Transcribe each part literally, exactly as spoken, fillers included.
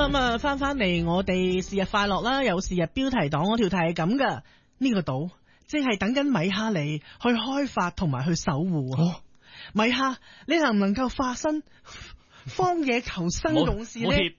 啦，咁啊翻翻嚟我哋是日快樂啦，有是日標題黨嗰條題係咁噶，呢個島即係等緊米哈利去開發同埋去守護啊！米哈，你能唔能夠化身荒野求生勇士咧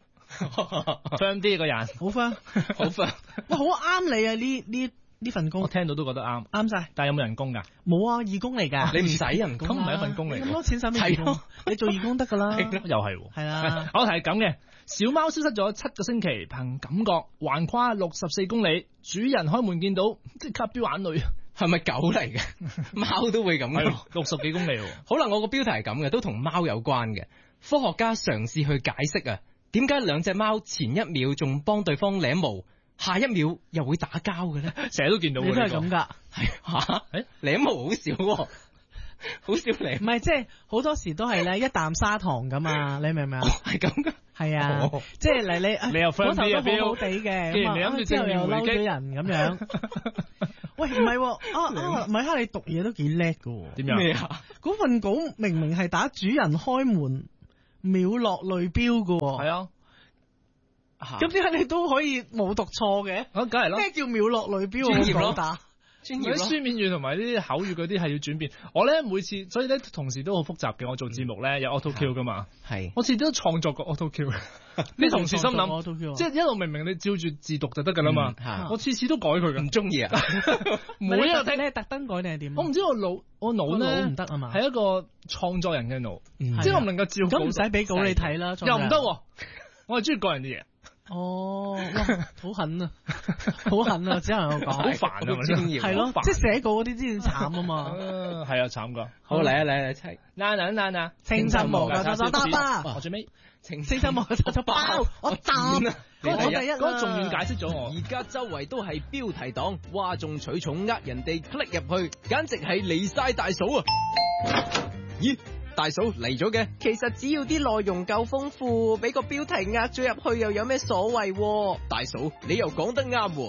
？firm 啲個人， 好 firm， 好 firm， 哇，好啱你啊！呢呢呢份工， 我聽到都覺得啱， 啱晒。 但係有冇人工㗎？ 冇啊，義工嚟㗎。 你唔使人工， 咁唔係一份工嚟。 咁多錢使咩義工？你做義工得㗎啦。 又係， 係啦。 我係咁嘅，小貓消失咗七個星期，憑感覺橫跨六十四公里，主人開門見到即刻飆眼淚。 係咪狗嚟嘅？貓都會咁嘅， 六十幾公里。 好啦，我個標題係咁嘅，都同貓有關嘅。科學家嘗試去解釋啊，點解兩隻貓前一秒仲幫對方舐毛，下一秒又會打交嘅咧？ 成日都見到， 你都係咁噶？ 係吓？誒，舐毛好少，好少舐。 唔係，即係好多時都係咧一啖砂糖噶嘛，你明唔明啊？ 係咁噶。 係啊，即係嚟你你又嗰頭都好好地嘅，咁啊之後又嬲咗人咁樣。喂，唔係啊啊！米哈你讀嘢都幾叻噶， 點樣？咩啊？ 嗰份稿明明係打主人開門秒落淚標噶， 係啊。 咁點解你都可以冇讀錯嘅？ 啊，梗係咯。 咩叫秒落淚標？ 專業咯， 打專業咯。書面語同埋呢啲口語嗰啲係要轉變。我咧每次，所以咧同時都好複雜嘅。我做節目咧有 auto cue 噶嘛，係。我次次都創作過 auto cue。啲同事心諗，即係一路明明你照住字讀就得噶啦嘛，我次次都改佢噶，唔中意啊。 每一個聽你係特登改定係點？ 我唔知我腦我腦咧唔得啊嘛， 係一個創作人嘅腦，即係我唔能夠照稿。 咁唔使俾稿你睇啦， 又唔得。我係中意個人啲嘢。 哦，哇，好狠啊，好狠啊，只能夠講，好煩啊， 專業係咯，即係寫稿嗰啲先慘啊嘛， 係啊，慘噶。 好嚟啊嚟嚟，七嗱嗱嗱嗱， 清新無價就得啦。 我最尾清新無價就爆，我彈啊！我第一， 嗰仲要解釋咗我。 而家周圍都係標題黨，嘩眾取寵，呃人哋 click 入去，簡直係離晒大嫂啊！咦？大嫂嚟咗嘅，其實只要啲內容夠豐富，俾個標題壓咗入去又有咩所謂？大嫂，你又講得啱。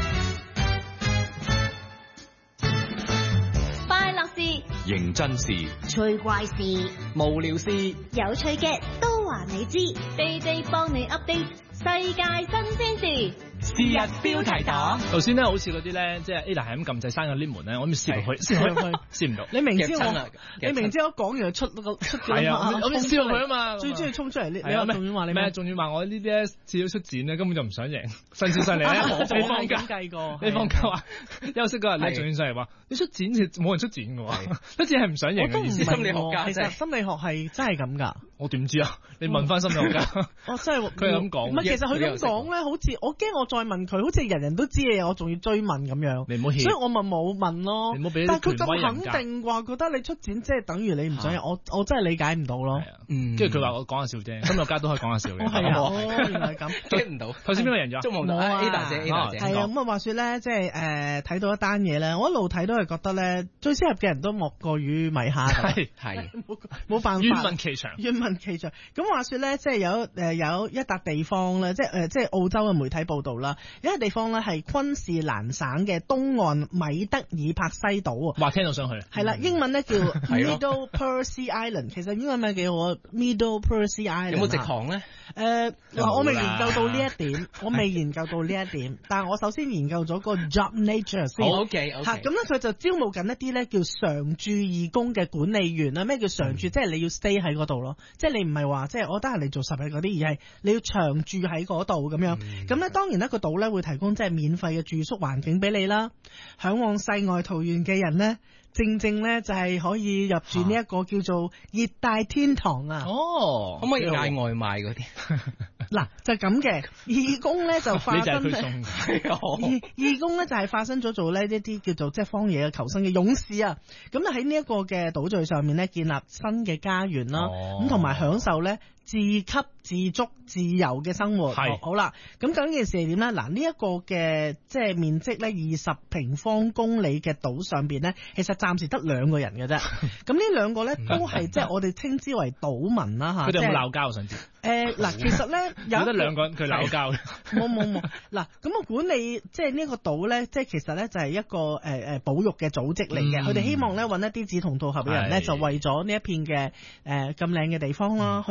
快樂事、 認真事、 趣怪事、 無聊事、 有趣嘅都話你知，地地幫你 update 世界新鮮事。 是日標題黨。 頭先咧，好似嗰啲咧，即係 Ada 係咁撳掣閂嗰啲門咧，我咁試入去，試入去，試唔到。 你明知我，你明知我講完就出個出嘅嘛， 我咁試入去啊嘛。 最中意衝出嚟，你你仲要話你咩？仲要話我呢啲咧，次要出展咧，根本就唔想贏，甚至上嚟咧，你放假計過， 你放假話休息嗰日咧，仲要上嚟話你出展，冇人出展嘅喎，出展係唔想贏嘅意思。 心理學家其實心理學係真係咁噶。 我點知啊？你問翻心理學家。 我真係佢係咁講。 唔係，其實佢咁講咧，好似我驚我再問佢，好似人人都知嘅嘢，我仲要追問咁樣。 你唔好， 所以我咪冇問咯。 你唔好俾但係佢咁肯定話，覺得你出展即係等於你唔想贏，我我真係理解唔到咯。 嗯，跟住佢話我講下笑啫，心理學家都可以講下笑嘅。 係啊，哦，原來咁 get 唔到。 頭先邊個贏咗？ 冇啊 ，A 大姐 ，A 大姐。 係啊，咁啊，話說咧，即係誒睇到一單嘢咧，我一路睇都係覺得咧，最適合嘅人都莫過於米哈。 係係冇冇辦法。 願聞其詳。 願聞其詳。咁話說咧，即係有誒有一笪地方咧，即係誒即係澳洲嘅媒體報道啦，有一笪地方咧係昆士蘭省嘅東岸米德爾柏西島啊。 哇，聽到上去。 係啦，英文咧叫 Middle Percy Island， 其實英文名幾好啊 ，Middle Percy Island。 有冇直航咧？ 誒，嗱，我未研究到呢一點，我未研究到呢一點，但係我首先研究咗個 job nature 先。 O K O K。 嚇，咁咧佢就招募緊一啲咧叫常駐義工嘅管理員啦。咩叫常駐？即係你要 stay 喺嗰度咯，即係你唔係話即係我得閒嚟做十日嗰啲，而係你要長住喺嗰度咁樣。咁咧當然咧個島咧會提供即係免費嘅住宿環境俾你啦。嚮往世外桃源嘅人咧，正正咧就係可以入住呢一個叫做熱帶天堂啊！ 哦，可唔可以嗌外賣嗰啲？ 嗱就咁嘅義工咧就化身義義工咧就係化身咗做呢一啲叫做即係荒野嘅求生嘅勇士啊！咁就喺呢一個嘅島嶼上面咧建立新嘅家園啦，咁同埋享受咧自給自足自由嘅生活。係好啦，咁究竟件事係點咧？嗱，呢一個嘅即係面積咧二十平方公里嘅島上邊咧，其實暫時得兩個人嘅啫。咁呢兩個咧都係即係我哋稱之為島民啦吓。 佢哋有冇鬧交上次？ 誒嗱，其實咧有得兩個人佢鬧交。 冇冇冇，嗱咁我管理即係呢個島咧，即係其實咧就係一個誒誒保育嘅組織嚟嘅。佢哋希望咧揾一啲志同道合嘅人咧，就為咗呢一片嘅誒咁靚嘅地方啦，去即係為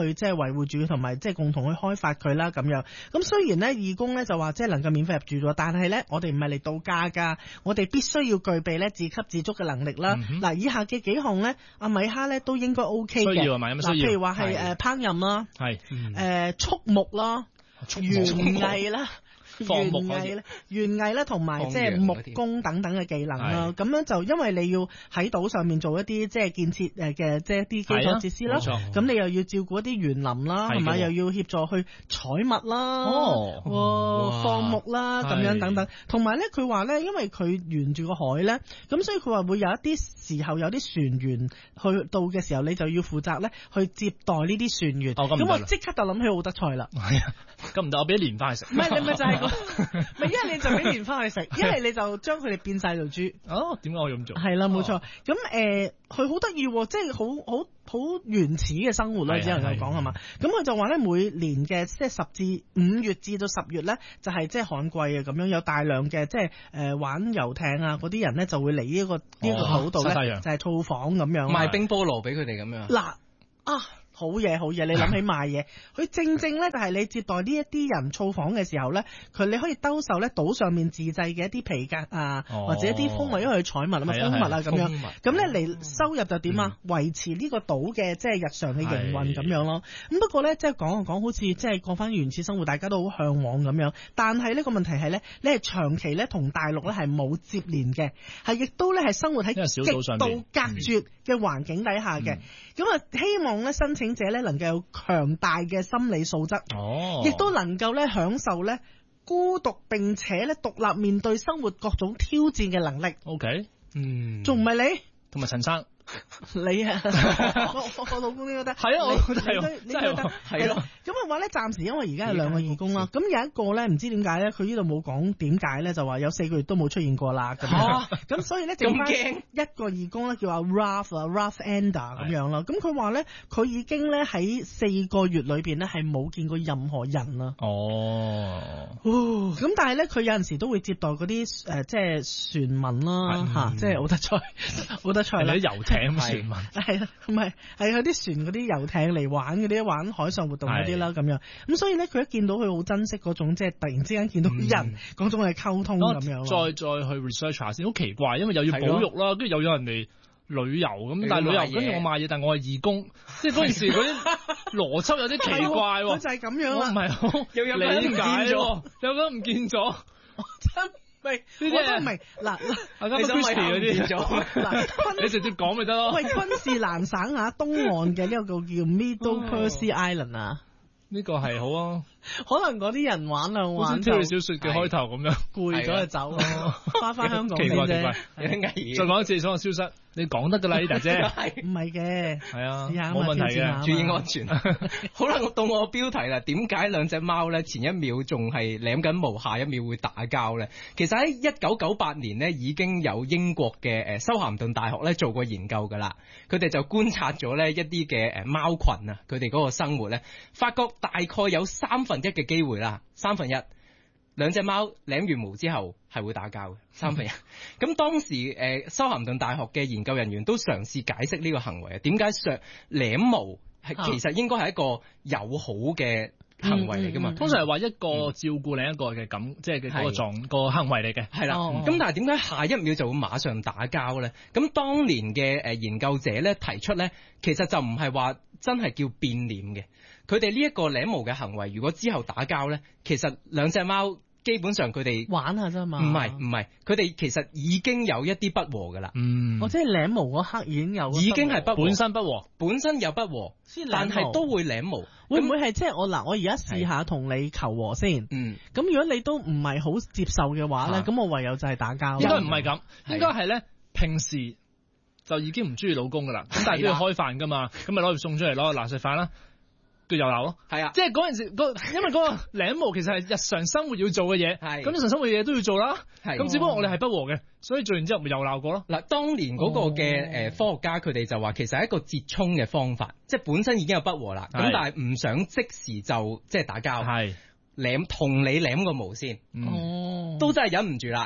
維護住佢，同埋即係共同去開發佢啦咁樣。咁雖然咧義工咧就話即係能夠免費入住咗，但係咧我哋唔係嚟度假㗎，我哋必須要具備咧自給自足嘅能力啦。嗱、嗯，以下嘅幾項咧，阿米哈咧都應該 O K 嘅。 需要係咪？有乜需要？ 譬如話係誒烹飪啦，係誒畜牧啦，園藝啦。園藝咧，園藝咧，同埋即係木工等等嘅技能啦。咁樣就因為你要喺島上面做一啲即係建設誒嘅即係一啲基礎設施啦。咁你又要照顧一啲園林啦，係咪？又要協助去採物啦，哦，放牧啦，咁樣等等。同埋咧，佢話咧，因為佢沿住個海咧，咁所以佢話會有一啲時候有啲船員去到嘅時候，你就要負責咧去接待呢啲船員。咁我即刻就諗起奧德賽啦。係啊，咁唔得，我俾蓮花去食。唔係，你咪就係。咪一係你就俾蓮花去食，一係你就將佢哋變晒做豬。哦，點解我咁做？係啦，冇錯。咁誒，佢好得意，即係好好好原始嘅生活啦，只能夠講係嘛。咁佢就話咧，每年嘅即係十至五月至到十月咧，就係即係旱季啊，咁樣有大量嘅即係誒玩遊艇啊嗰啲人咧，就會嚟呢一個呢一個島度咧，就係造訪咁樣， 賣冰菠蘿俾佢哋咁樣。嗱啊！好嘢，好嘢！你諗起賣嘢，佢正正咧就係你接待呢一啲人造訪嘅時候咧，佢你可以兜售咧島上面自製嘅一啲皮革啊，哦、或者一啲蜂蜜，因為佢採蜜啊嘛，蜂蜜啊咁樣，咁咧嚟收入就點啊？維、嗯、持呢個島嘅即係日常嘅營運咁樣咯。咁不過咧，即係講講好似即係過翻原始生活，大家都好向往咁樣。但係呢個問題係咧，你係長期咧同大陸咧係冇接連嘅，係亦都咧係生活喺極度隔絕嘅環境底下嘅。咁啊、嗯，希望咧申請者咧能夠有強大嘅心理素質，哦，亦都能夠咧享受咧孤獨並且咧獨立面對生活各種挑戰嘅能力。 OK， 嗯， 仲唔係你同埋陳生？ 你啊，我我老公呢個得係啊，我係啊，真係係咯。咁啊話咧，暫時因為而家有兩個義工啦，咁有一個咧唔知點解咧，佢呢度冇講點解咧，就話有四個月都冇出現過啦。咁咁所以咧，剩翻一個義工咧叫阿 Ralph 啊 Ralph Ender 咁樣啦。咁佢話咧，佢已經咧喺四個月裏邊咧係冇見過任何人啦。哦，咁但係咧，佢有陣時都會接待嗰啲誒，即係船民啦嚇，即係奧德賽，奧德賽咧遊艇。船民係啊，唔係係有啲船嗰啲遊艇嚟玩嗰啲玩海上活動嗰啲啦，咁樣咁所以咧，佢一見到佢好珍惜嗰種即係突然之間見到人嗰種嘅溝通咁樣。再再去 research 下先，好奇怪，因為又要保育啦，跟住又有人嚟旅遊咁，但係旅遊跟住我賣嘢，但係我係義工，即係嗰陣時嗰啲邏輯有啲奇怪。佢就係咁樣啦，唔係好理解咗，有個唔見咗。喂，我都明嗱，阿家都 Christy 嗰啲咗嗱，你直接講咪得咯。喂，昆士蘭省下東岸嘅呢個叫 Middle Percy Island 啊，呢個係好啊。可能嗰啲人玩兩玩，好似小說嘅開頭咁樣，攰咗就走咯，翻翻香港先啫。有啲危險。再講一次，所有消失，你講得噶啦，呢達姐。唔係嘅，係啊，冇問題嘅，注意安全。好啦，到我標題啦。點解兩隻貓咧前一秒仲係舐緊毛，下一秒會打交咧？其實喺一九九八年呢，已經有英國嘅誒修咸頓大學咧做過研究噶啦。佢哋就觀察咗咧一啲嘅誒貓群啊，佢哋嗰個生活咧，發覺大概有三分一嘅機會啦，三分一兩隻貓舐完毛之後係會打交嘅，三分一。咁當時誒、呃、修咸頓大學嘅研究人員都嘗試解釋呢個行為啊，點解上舐毛係其實應該係一個友好嘅行為嚟噶嘛？嗯嗯嗯、通常係話一個照顧另一個嘅感，即係嘅嗰個狀個行為嚟嘅。係啦，咁但係點解下一秒就會馬上打交咧？咁當年嘅誒研究者咧提出咧，其實就唔係話真係叫變臉嘅。佢哋呢一個舐毛嘅行為，如果之後打交咧，其實兩隻貓基本上佢哋玩下啫嘛。唔係唔係，佢哋其實已經有一啲不和噶啦。嗯，我即係舐毛嗰刻已經有，已經係不和，本身不和，本身有不和，但係都會舐毛。會唔會係即係我嗱？我而家試下同你求和先。嗯。咁如果你都唔係好接受嘅話咧，咁、啊、我唯有就係打交。應該唔係咁，應該係咧平時就已經唔中意老公噶啦。咁但係都要開飯噶嘛，咁咪攞嚟餸出嚟咯，嗱食飯啦。佢又鬧咯，係啊，即係嗰陣時，因為嗰個舐毛其實係日常生活要做嘅嘢，係咁日常生活嘅嘢都要做啦，係咁只不過我哋係不和嘅，所以做完之後咪又鬧過咯。嗱，當年嗰個嘅誒科學家佢哋就話，其實係一個折衷嘅方法，即係本身已經有不和啦，咁但係唔想即時就即係打交，係舐同你舐個毛先，哦，都真係忍唔住啦，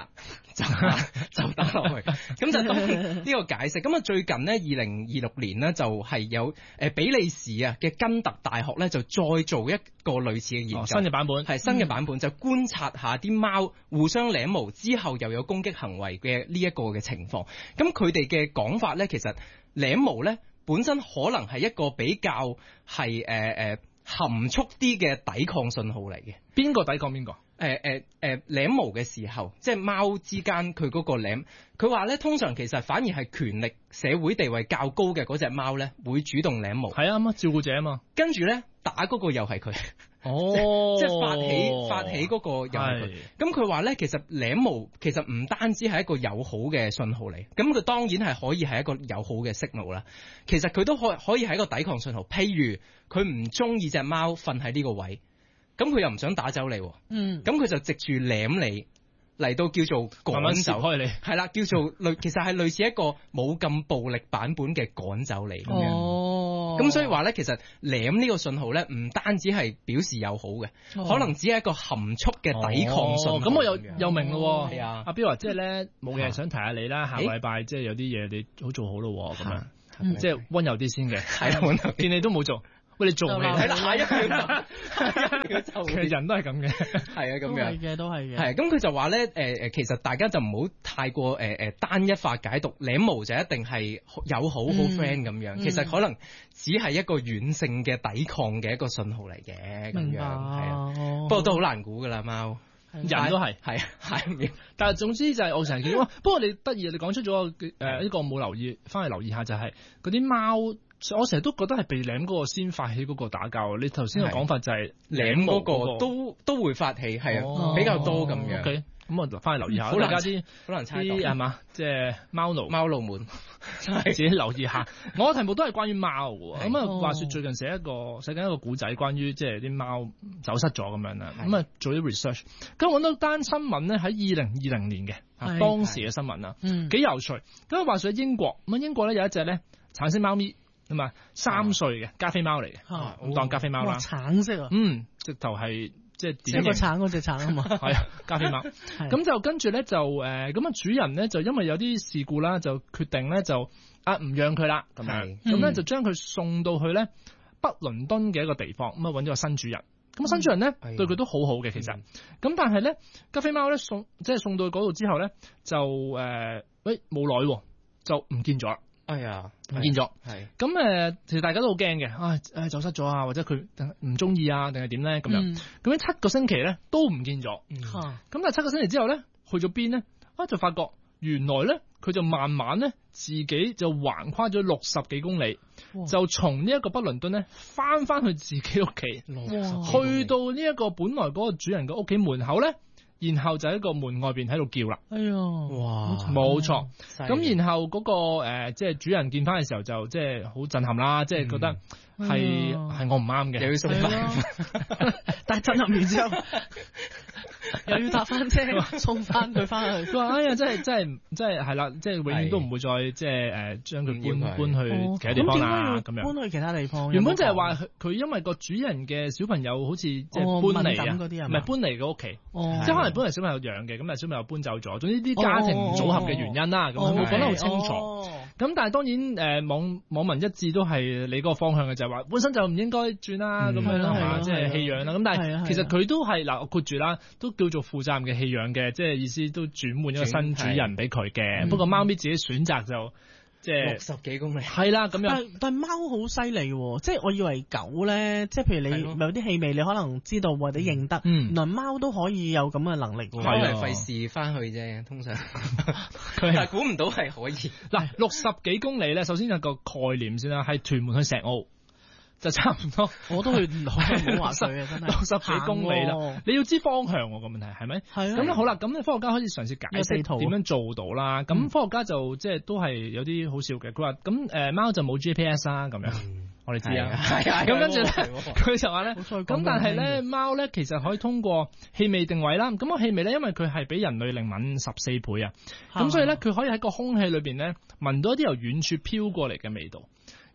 就就打落去。咁就當呢個解釋。咁啊最近呢，二零二六年呢，就係有誒比利時啊嘅根特大學咧就再做一個類似嘅研究， 哦、新嘅版本係新嘅版本，嗯、就觀察下啲貓互相舐毛之後又有攻擊行為嘅呢一個嘅情況。咁佢哋嘅講法咧，其實舐毛咧本身可能係一個比較係誒誒含蓄啲嘅抵抗信號嚟嘅。 邊個抵抗邊個？ 誒誒誒舐毛嘅時候，即係貓之間佢嗰個舐，佢話咧通常其實反而係權力、社會地位較高嘅嗰隻貓咧會主動舐毛。 係啊，咁照顧者啊嘛。 跟住咧打嗰個又係佢。 哦， 即係發起發起嗰個又係佢。咁佢話咧，其實舐毛其實唔單止係一個友好嘅信號嚟，咁佢當然係可以係一個友好嘅信號啦。其實佢都可可以係一個抵抗信號，譬如佢唔中意隻貓瞓喺呢個位。咁佢又唔想打走你，嗯，咁佢就藉住舐你嚟到叫做趕走開你，係啦，叫做類，其實係類似一個冇咁暴力版本嘅趕走你咁樣。哦，咁所以話咧，其實舐呢個信號咧，唔單止係表示友好嘅，哦、可能只係一個含蓄嘅抵抗信號。咁、 哦、我又又明咯，係啊， 阿彪話即係咧冇嘢想提下你啦，下個禮拜即係有啲嘢你好做好咯，咁樣，嗯、即係溫柔啲先嘅，係溫柔，見你都冇做。喂，你做未？ 係啦，下一秒就， 其實人都係咁嘅， 係啊，咁樣嘅都係嘅。 係咁，佢就話咧，誒、呃、誒，其實大家就唔好太過誒誒、呃、單一化解讀，舐毛就一定係友好好 friend 咁樣，嗯、其實可能只係一個軟性嘅抵抗嘅一個信號嚟嘅，咁樣係啊。不過都好難估噶啦，貓。 人都係係係， 但係總之就係我成日見，不過你得意，你講出咗誒呢個冇留意，翻嚟留意下就係嗰啲貓，我成日都覺得係被舐嗰個先發起嗰個打交。你頭先嘅講法就係舐嗰個都都會發起，係啊，哦、比較多咁樣。Okay. 咁我翻去留意下，大家啲好難猜到係嘛？即係貓奴貓奴們， 自己留意下。我嘅題目都係關於貓嘅，咁啊話說最近寫一個寫緊一個古仔，關於即係啲貓走失咗咁樣啦。咁啊做啲 research，咁揾到單新聞咧喺二零二零年嘅當時嘅新聞啊，幾有趣。咁啊話說喺英國，咁啊英國咧有一隻咧橙色貓咪咁啊三歲嘅加菲貓嚟嘅，咁當加菲貓啦。 橙色啊， 嗯，直頭係。即係點？一個橙嗰隻橙啊嘛， 係啊，加菲貓。咁就跟住咧就誒，咁啊主人咧就因為有啲事故啦，就決定咧就啊唔養佢啦，咁樣，咁咧就將佢送到去咧北倫敦嘅一個地方，咁啊揾咗個新主人。咁新主人咧對佢都好好嘅，其實。咁但係咧加菲貓咧送即係送到去嗰度之後咧就誒，喂冇耐就唔見咗啦。 哎呀， 唔見咗，係咁誒，其實大家都好驚嘅，唉、哎，誒走失咗啊，或者佢唔中意啊，定係點咧咁樣？咁樣、嗯、七個星期咧都唔見咗，咁、嗯、但係七個星期之後咧去咗邊咧？啊，就發覺原來咧佢就慢慢咧自己就橫跨咗六十幾公里，哇就從呢一個北倫敦咧翻翻去自己屋企，去到呢一個本來嗰個主人嘅屋企門口咧。然後就喺個門外邊喺度叫啦，哎呀，哇，冇錯，咁然後嗰、那個誒、呃，即係主人見翻嘅時候就即係好震撼啦，即係覺得係係、哎、我唔啱嘅，又要送翻， 但係震撼完之後又要搭翻車送翻佢翻去，佢話哎呀，真係真係真係係啦，即係永遠都唔會再即係誒將佢搬搬去其他地方啦，咁樣搬去其他地方。 原本就係話佢因為個主人嘅小朋友好似即係搬嚟啊，唔係搬嚟個屋企，即係可能本來小朋友養嘅，咁但係小朋友搬走咗，總之啲家庭組合嘅原因啦，咁佢冇講得好清楚。咁但係當然誒網網民一致都係你嗰個方向嘅，就係話本身就唔應該轉啦，咁樣啦，係嘛，即係棄養啦。咁但係其實佢都係嗱，我括住啦，都叫做負責任嘅棄養嘅，即係意思都轉換一個新主人俾佢嘅。不過貓咪自己選擇就即係六十幾公里， 係啦咁樣。 但但貓好犀利喎，即係我以為狗咧，即係譬如你有啲氣味，你可能知道或者認得，原來貓都可以有咁嘅能力。 貓係費事翻去啫，通常佢係估唔到係可以。 嗱，六十幾公里咧，首先有個概念先啦，係屯門去石澳。就差唔多， 我都去唔好話佢啊，真係六十幾公里啦。你要知方向個問題係咪？係啊。咁好啦，咁科學家開始嘗試解釋點樣做到啦。咁科學家就即係都係有啲好笑嘅。佢話咁誒貓就冇 G P S 啦，咁樣我哋知啊。係啊。咁跟住咧，佢就話咧，咁但係咧貓咧其實可以通過氣味定位啦。咁個氣味咧，因為佢係比人類靈敏十四倍啊。咁所以咧，佢可以喺個空氣裏邊咧聞到一啲由遠處飄過嚟嘅味道。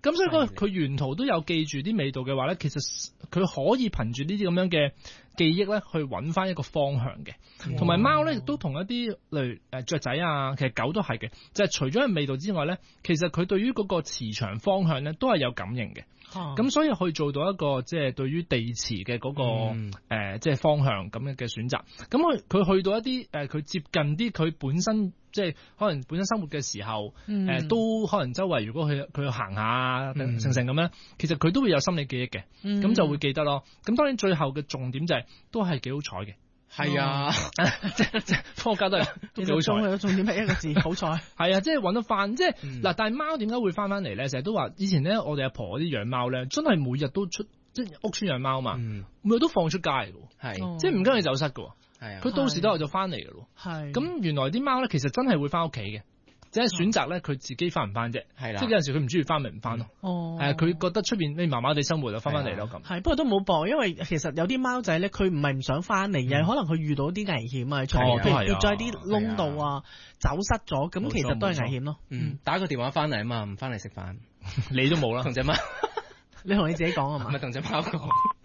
咁所以個佢沿途都有記住啲味道嘅話咧，其實佢可以憑住呢啲咁樣嘅記憶咧，去揾翻一個方向嘅。同埋貓咧，亦都同一啲例如誒雀仔啊，其實狗都係嘅，就係、是、除咗係味道之外咧，其實佢對於嗰個磁場方向咧都係有感應嘅。咁、啊、所以去做到一個即係、就是、對於地磁嘅嗰、那個誒、嗯呃、即係方向咁樣嘅選擇。咁佢佢去到一啲誒佢接近啲佢本身即係可能本身生活嘅時候誒、嗯呃、都可能周圍如果佢佢行下啊成成咁樣，其實佢都會有心理記憶嘅，咁、嗯、就會記得咯。咁當然最後嘅重點就係、是、都係幾好彩嘅。 係啊， 即即科學家都係都幾好彩。 重重點係一個字，好彩。係啊，即係揾到翻，即係嗱、 嗯， 但係貓點解會翻翻嚟咧？成日都話以前咧，我哋阿婆嗰啲養貓咧，真係每日都出，即係屋村養貓嘛，嗯、每日都放出街嘅，係、哦，即係唔跟佢走失嘅，係啊，佢到時都有就翻嚟嘅咯，係。咁原來啲貓咧，其實真係會翻屋企嘅。即係選擇咧，佢自己翻唔翻啫？係啦，即係有陣時佢唔中意翻咪唔翻咯。哦，係佢覺得出邊你麻麻地生活就翻翻嚟咯咁。 係，不過都冇搏，因為其實有啲貓仔咧，佢唔係唔想翻嚟，而係可能佢遇到啲危險啊，出譬如跌咗喺啲窿度啊，走失咗，咁其實都係危險咯。 嗯，打個電話翻嚟啊嘛，唔翻嚟食飯， 你都冇啦， 同隻貓， 你同你自己講啊嘛， 唔係同隻貓講。